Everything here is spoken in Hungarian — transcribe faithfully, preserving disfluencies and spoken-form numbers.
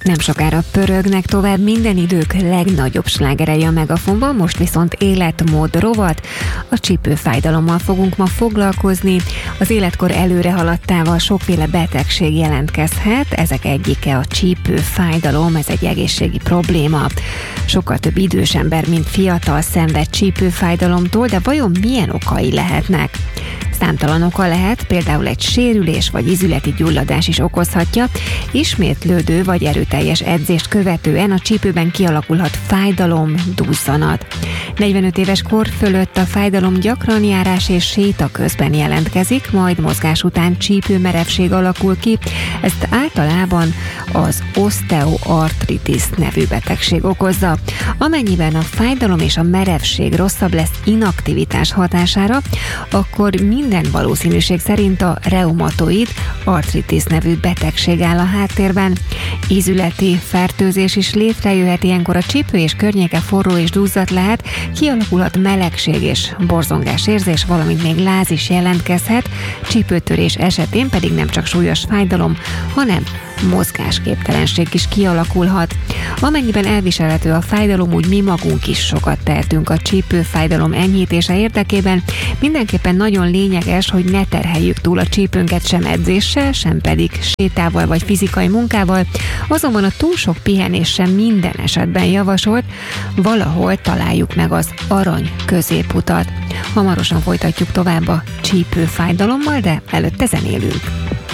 Nem sokára pörögnek tovább minden idők legnagyobb slágerei a Megafonban, most viszont életmód rovat. A csípőfájdalommal fogunk ma foglalkozni. Az életkor előre haladtával sokféle betegség jelentkezhet, ezek egyike a csípőfájdalom, ez egy egészségi probléma. Sokkal több idős ember, mint fiatal szenved csípőfájdalomtól, de vajon milyen okai lehetnek? Számtalan oka lehet, például egy sérülés vagy ízületi gyulladás is okozhatja, ismétlődő vagy erőteljes edzést követően a csípőben kialakulhat fájdalom, duzzanat. negyvenöt éves kor fölött a fájdalom gyakran járás és séta közben jelentkezik, majd mozgás után csípőmerevség alakul ki, ezt általában az oszteoartritis nevű betegség okozza. Amennyiben a fájdalom és a merevség rosszabb lesz inaktivitás hatására, akkor minden valószínűség szerint a reumatoid artritis nevű betegség áll a háttérben. Ízületi fertőzés is létrejöhet, ilyenkor a csípő és környéke forró és duzzadt lehet, kialakulhat melegség és borzongás érzés, valamint még láz is jelentkezhet, csípőtörés esetén pedig nem csak súlyos fájdalom, hanem mozgásképtelenség is kialakulhat. Amennyiben elviselhető a fájdalom, úgy mi magunk is sokat tehetünk a csípőfájdalom enyhítése érdekében. Mindenképpen nagyon lényeges, hogy ne terheljük túl a csípőnket sem edzéssel, sem pedig sétával vagy fizikai munkával, azonban a túl sok pihenés sem minden esetben javasolt, valahol találjuk meg az arany középutat. Hamarosan folytatjuk tovább a csípőfájdalommal, de előtte zenélünk.